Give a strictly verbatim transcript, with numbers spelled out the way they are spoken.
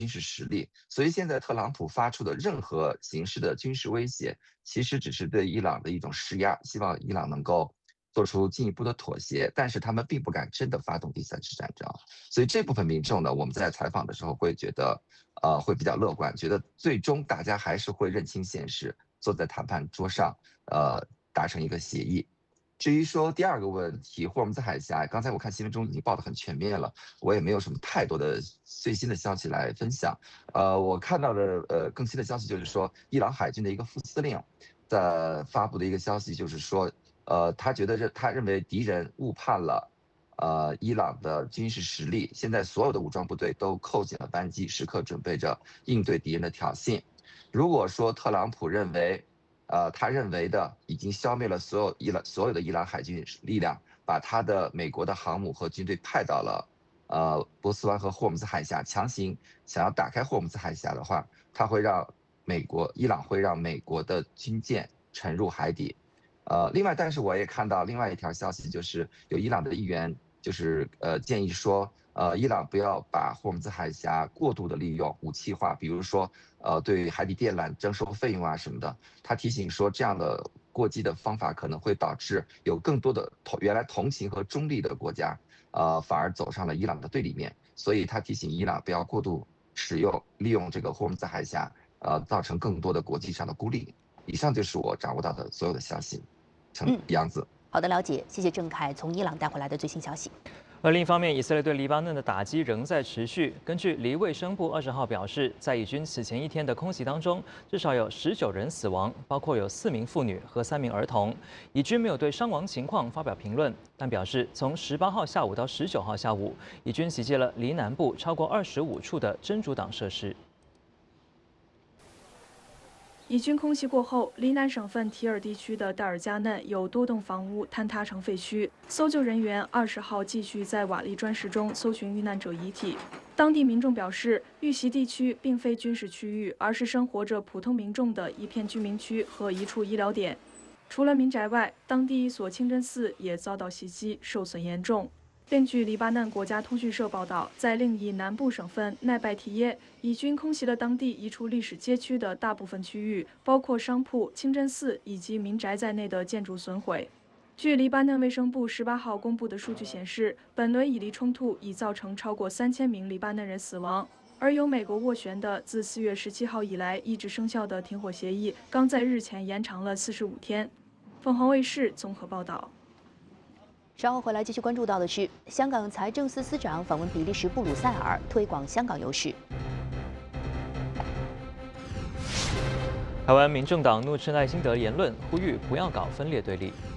军事实力。所以现在特朗普发出的任何形式的军事威胁，其实只是对伊朗的一种施压，希望伊朗能够做出进一步的妥协，但是他们并不敢真的发动第三次战争。所以这部分民众呢，我们在采访的时候会觉得，呃，会比较乐观，觉得最终大家还是会认清现实，坐在谈判桌上，呃，达成一个协议。至于说第二个问题，霍尔木兹海峡，刚才我看新闻中已经报得很全面了，我也没有什么太多的最新的消息来分享。呃，我看到的呃更新的消息就是说，伊朗海军的一个副司令在发布的一个消息，就是说，呃，他觉得这他认为敌人误判了，呃，伊朗的军事实力，现在所有的武装部队都扣紧了扳机，时刻准备着应对敌人的挑衅。如果说特朗普认为，呃，他认为的已经消灭了所有伊朗所有的伊朗海军力量，把他的美国的航母和军队派到了呃波斯湾和霍尔木兹海峡，强行想要打开霍尔木兹海峡的话，他会让美国伊朗会让美国的军舰沉入海底。呃，另外，但是我也看到另外一条消息，就是有伊朗的议员就是呃建议说，呃，伊朗不要把霍尔木兹海峡过度的利用武器化，比如说呃对海底电缆征收费用啊什么的。他提醒说，这样的过激的方法可能会导致有更多的同原来同情和中立的国家，呃，反而走上了伊朗的对立面。所以他提醒伊朗不要过度使用利用这个霍尔木兹海峡，呃，造成更多的国际上的孤立。以上就是我掌握到的所有的消息。成嗯， 样子。 好的，了解，谢谢郑凯从伊朗带回来的最新消息。 而另一方面，以色列对黎巴嫩的打击仍在持续。根据黎卫生部二十号表示，在以军此前一天的空袭当中，至少有十九人死亡，包括有四名妇女和三名儿童。以军没有对伤亡情况发表评论，但表示从十八号下午到十九号下午，以军袭击了黎南部超过二十五处的真主党设施。 以军空袭过后，黎南省份提尔地区的代尔加嫩有多栋房屋坍塌成废墟。搜救人员二十号继续在瓦砾砖石中搜寻遇难者遗体。当地民众表示，遇袭地区并非军事区域，而是生活着普通民众的一片居民区和一处医疗点。除了民宅外，当地一所清真寺也遭到袭击，受损严重。另据黎巴嫩国家通讯社报道，在另一南部省份奈拜提耶，以军空袭了当地一处历史街区的大部分区域，包括商铺、清真寺以及民宅在内的建筑损毁。据黎巴嫩卫生部十八号公布的数据显示，本轮以黎冲突已造成超过三千名黎巴嫩人死亡，而由美国斡旋的自四月十七号以来一直生效的停火协议，刚在日前延长了四十五天。凤凰卫视综合报道。 稍后回来继续关注到的是，香港财政司司长访问比利时布鲁塞尔，推广香港优势。 台湾民众党怒斥赖清德言论，呼吁不要搞分裂对立。